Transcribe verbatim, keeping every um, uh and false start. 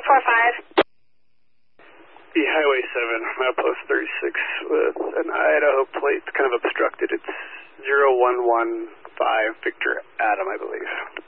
four five. The Highway seven, Milepost thirty-six, with an Idaho plate kind of obstructed. It's zero one one five Victor Adam, I believe.